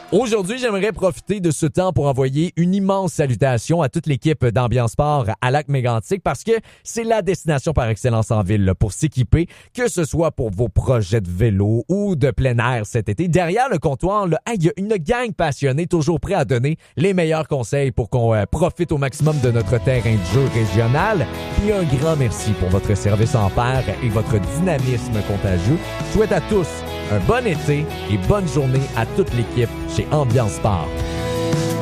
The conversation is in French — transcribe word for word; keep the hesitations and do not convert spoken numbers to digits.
Aujourd'hui, j'aimerais profiter de ce temps pour envoyer une immense salutation à toute l'équipe d'Ambiance Sport à Lac-Mégantic parce que c'est la destination par excellence en ville là, pour s'équiper, que ce soit pour vos projets de vélo ou de plein air cet été. Derrière le comptoir, il y a une gang passionnée toujours prêt à donner les meilleurs conseils pour qu'on euh, profite au maximum de notre terrain de jeu régional. Puis un grand merci pour votre service en pair et votre dynamisme contagieux. Je souhaite à tous un bon été et bonne journée à toute l'équipe chez Ambiance Sport.